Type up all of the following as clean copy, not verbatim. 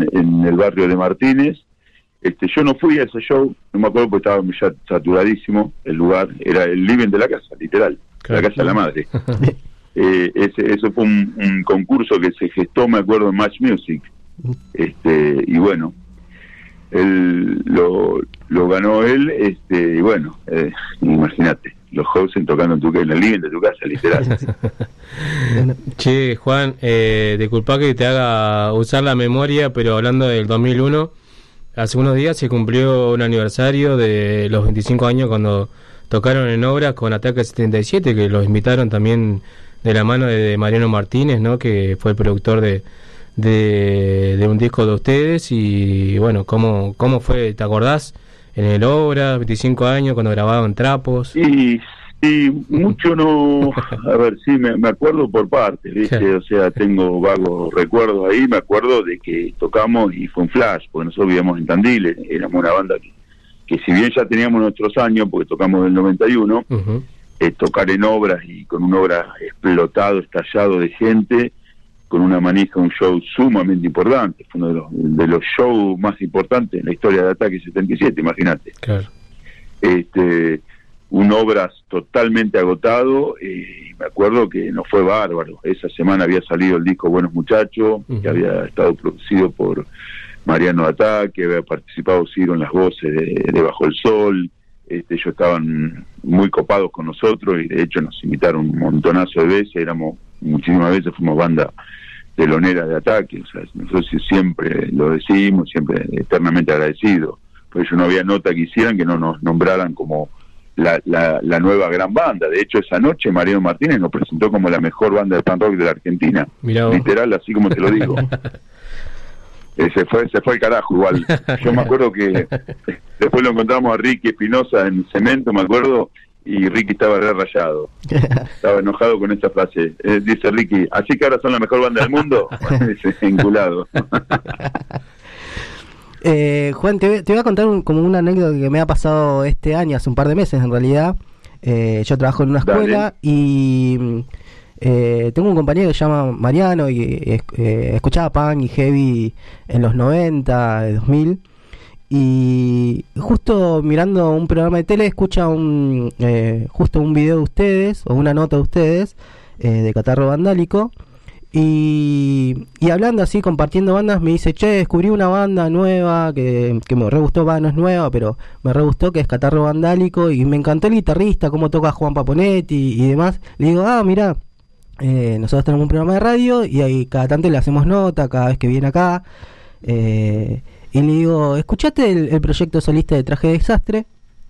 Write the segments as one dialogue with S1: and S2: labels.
S1: en el barrio de Martínez. Yo no fui a ese show, no me acuerdo porque estaba ya saturadísimo el lugar, era el living de la casa, literal, claro. La casa de la madre. Eso fue un concurso que se gestó, me acuerdo, en Match Music, y bueno, él lo ganó él, y bueno, imagínate, los Housen tocando en el living de tu casa, literal.
S2: Che, Juan, disculpa que te haga usar la memoria, pero hablando del 2001, hace unos días se cumplió un aniversario de los 25 años cuando tocaron en Obras con Ataque 77, que los invitaron también de la mano de Mariano Martínez, ¿no? Que fue el productor de un disco de ustedes. Y bueno, ¿cómo fue? ¿Te acordás? En el Obras, 25 años, cuando grababan Trapos.
S1: Y mucho no, a ver, sí, me acuerdo por partes, ¿viste? Sí. O sea, tengo vagos recuerdos ahí, me acuerdo de que tocamos y fue un flash, porque nosotros vivíamos en Tandil, éramos una banda que si bien ya teníamos nuestros años, porque tocamos del 91, tocar en Obras y con un Obras explotado, estallado de gente, con una manija, un show sumamente importante, fue uno de los shows más importantes en la historia de Ataque 77, imagínate. Claro. Un Obras totalmente agotado, y me acuerdo que nos fue bárbaro. Esa semana había salido el disco Buenos Muchachos, que había estado producido por Mariano Ataque, había participado Ciro en las voces de Bajo el Sol. Ellos estaban muy copados con nosotros y de hecho nos invitaron un montonazo de veces, muchísimas veces fuimos banda telonera de Ataque, o sea, nosotros siempre lo decimos, siempre eternamente agradecidos. Por eso no había nota que hicieran que no nos nombraran como la nueva gran banda. De hecho, esa noche Mariano Martínez nos presentó como la mejor banda de punk rock de la Argentina. Literal, así como te lo digo. Se fue el carajo igual. Yo me acuerdo que después lo encontramos a Ricky Espinosa en Cemento, me acuerdo, y Ricky estaba re rayado. Estaba enojado con esta frase. Dice Ricky, ¿así que ahora son la mejor banda del mundo? Dice, enculado.
S3: Juan, te voy a contar como una anécdota que me ha pasado este año, hace un par de meses en realidad. Yo trabajo en una escuela y tengo un compañero que se llama Mariano y escuchaba punk y heavy en los 90, 2000, y justo mirando un programa de tele escucha justo un video de ustedes o una nota de ustedes de Catarro Vandálico. Y hablando así, compartiendo bandas, me dice, che, descubrí una banda nueva que me re gustó, no es nueva, pero me re gustó, que es Catarro Vandálico, y me encantó el guitarrista, cómo toca Juan Paponetti y demás. Le digo, mirá, nosotros tenemos un programa de radio y ahí cada tanto le hacemos nota cada vez que viene acá. Y le digo, ¿escuchaste el proyecto solista de Traje de Desastre?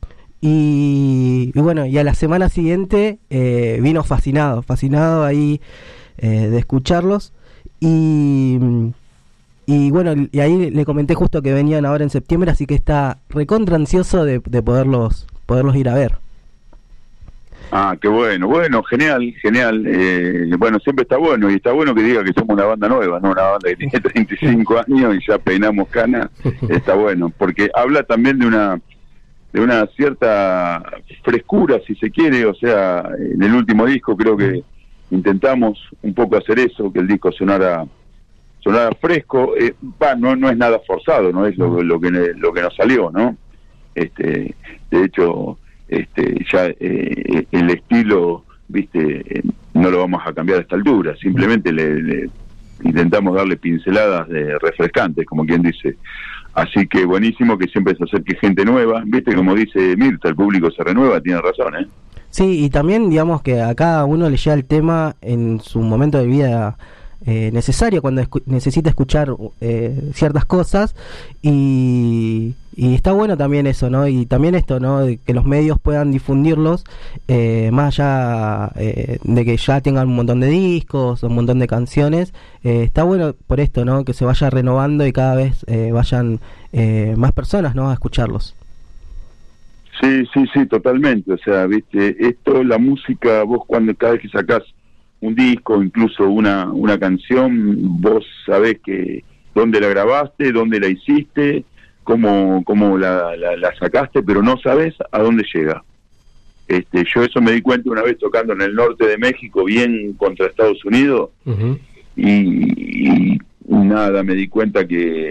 S3: Y bueno, y a la semana siguiente vino fascinado ahí de escucharlos, y bueno, y ahí le comenté justo que venían ahora en septiembre, así que está recontra ansioso de poderlos ir a ver.
S1: Qué bueno, genial. Bueno, siempre está bueno, y está bueno que diga que somos una banda nueva, no una banda que tiene 35 años y ya peinamos canas. Está bueno, porque habla también de una cierta frescura, si se quiere. O sea, en el último disco creo que intentamos un poco hacer eso, que el disco sonara fresco. No es nada forzado, no es lo que nos salió, ¿no? De hecho, ya el estilo, viste, no lo vamos a cambiar a esta altura, simplemente le intentamos darle pinceladas de refrescantes, como quien dice. Así que buenísimo que siempre se acerque gente nueva, viste, como dice Mirta, el público se renueva, tiene razón, ¿eh?
S3: Sí, y también digamos que a cada uno le llega el tema en su momento de vida necesario, cuando necesita escuchar ciertas cosas, y está bueno también eso, ¿no? Y también esto, ¿no? De que los medios puedan difundirlos, más allá de que ya tengan un montón de discos, un montón de canciones. Está bueno por esto, ¿no? Que se vaya renovando y cada vez vayan más personas, ¿no? A escucharlos.
S1: Sí, totalmente. O sea, viste, la música, vos cada vez que sacás un disco, incluso una canción, vos sabés que dónde la grabaste, dónde la hiciste, cómo la sacaste, pero no sabés a dónde llega. Yo eso me di cuenta una vez tocando en el norte de México, bien contra Estados Unidos, y nada, me di cuenta que